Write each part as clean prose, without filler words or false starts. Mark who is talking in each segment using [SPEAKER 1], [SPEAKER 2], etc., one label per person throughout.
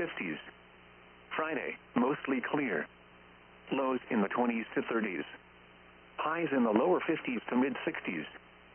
[SPEAKER 1] 50s. Friday, mostly clear. Lows in the 20s to 30s. Highs in the lower 50s to mid-60s.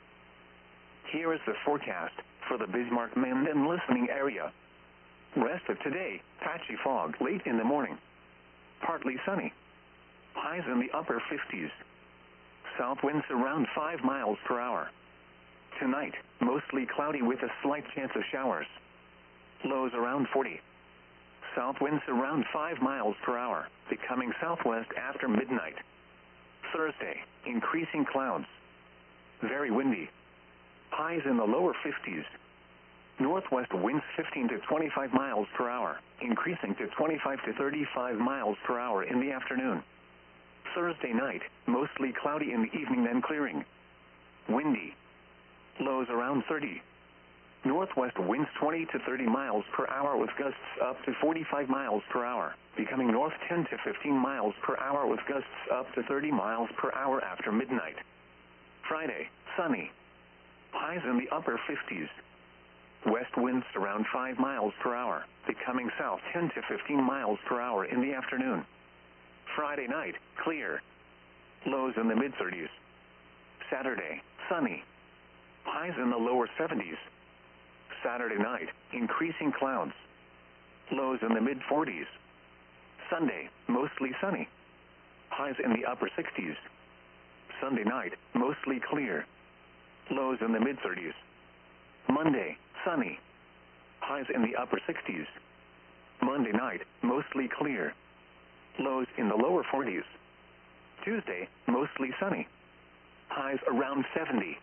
[SPEAKER 1] Here is the forecast for the Bismarck-Menden listening area. Rest of today, patchy fog late in the morning. Partly sunny. Highs in the upper 50s. South winds around 5 miles per hour. Tonight, mostly cloudy with a slight chance of showers. Lows around 40. South winds around 5 miles per hour, becoming southwest after midnight. Thursday, increasing clouds. Very windy. Highs in the lower 50s. Northwest winds 15 to 25 miles per hour, increasing to 25 to 35 miles per hour in the afternoon. Thursday night, mostly cloudy in the evening, then clearing. Windy. Lows around 30. Northwest winds 20 to 30 miles per hour with gusts up to 45 miles per hour, becoming north 10 to 15 miles per hour with gusts up to 30 miles per hour after midnight. Friday, sunny. Highs in the upper 50s. West winds around 5 miles per hour, becoming south 10 to 15 miles per hour in the afternoon. Friday night, clear. Lows in the mid-30s. Saturday, sunny. Highs in the lower 70s. Saturday night, increasing clouds. Lows in the mid-40s. Sunday, mostly sunny. Highs in the upper 60s. Sunday night, mostly clear. Lows in the mid-30s. Monday, sunny. Highs in the upper 60s. Monday night, mostly clear. Lows in the lower 40s. Tuesday, mostly sunny. Highs around 70.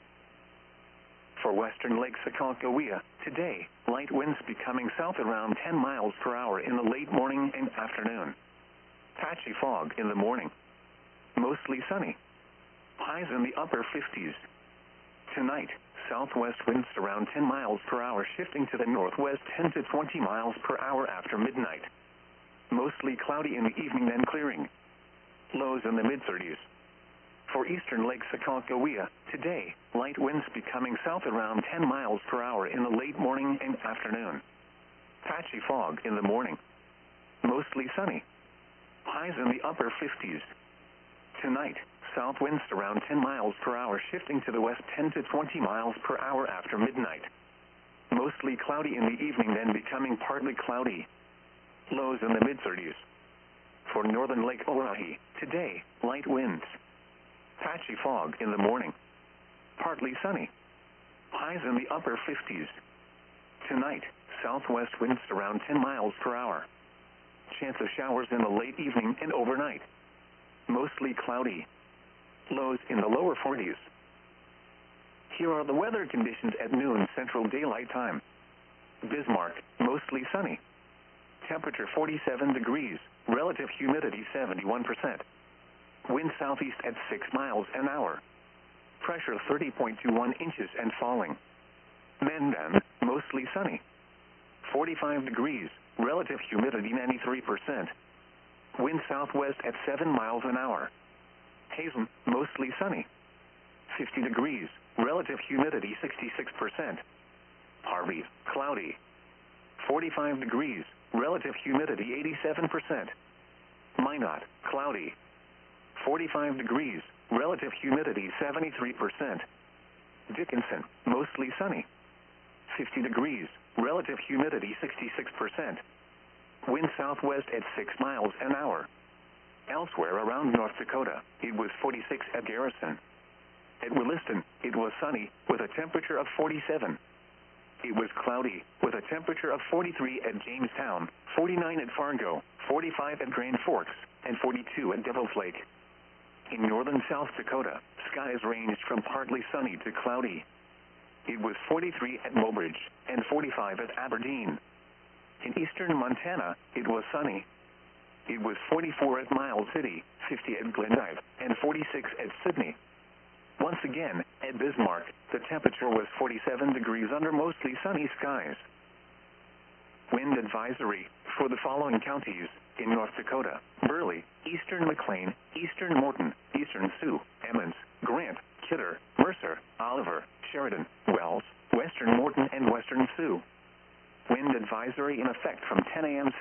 [SPEAKER 1] For western Lake Sakakawea, today, light winds becoming south around 10 miles per hour in the late morning and afternoon. Patchy fog in the morning. Mostly sunny. Highs in the upper 50s. Tonight, southwest winds around 10 miles per hour shifting to the northwest 10 to 20 miles per hour after midnight. Mostly cloudy in the evening, then clearing. Lows in the mid-30s. For eastern Lake Sakakawea, today, light winds becoming south around 10 miles per hour in the late morning and afternoon. Patchy fog in the morning. Mostly sunny. Highs in the upper 50s. Tonight, south winds around 10 miles per hour shifting to the west 10 to 20 miles per hour after midnight. Mostly cloudy in the evening, then becoming partly cloudy. Lows in the mid-30s. For northern Lake Oahe, today, light winds. Patchy fog in the morning. Partly sunny. Highs in the upper 50s. Tonight, southwest winds around 10 miles per hour. Chance of showers in the late evening and overnight. Mostly cloudy. Lows in the lower 40s. Here are the weather conditions at noon Central Daylight Time. Bismarck, mostly sunny. Temperature 47 degrees, relative humidity 71%. Wind southeast at 6 miles an hour. Pressure 30.21 inches and falling. Menden, mostly sunny. 45 degrees, relative humidity 93%. Wind southwest at 7 miles an hour. Hazen, mostly sunny. 50 degrees, relative humidity 66%. Harvey, cloudy. 45 degrees, relative humidity 87%. Minot, cloudy. 45 degrees, relative humidity 73%. Dickinson, mostly sunny. 50 degrees, relative humidity 66%. Wind southwest at 6 miles an hour. Elsewhere around North Dakota, it was 46 at Garrison. At Williston, it was sunny with a temperature of 47. It was cloudy with a temperature of 43 at Jamestown, 49 at Fargo, 45 at Grand Forks, and 42 at Devil's Lake. In northern South Dakota, skies ranged from partly sunny to cloudy. It was 43 at Mobridge and 45 at Aberdeen. In eastern Montana, it was sunny. It was 44 at Miles City, 50 at Glendive, and 46 at Sydney. Once again, at Bismarck, the temperature was 47 degrees under mostly sunny skies. Wind advisory for the following counties in North Dakota: Burley, eastern McLean, eastern Morton, eastern Sioux, Emmons, Grant, Kidder, Mercer, Oliver, Sheridan, Wells, western Morton, and western Sioux. Wind advisory in effect from 10 a.m.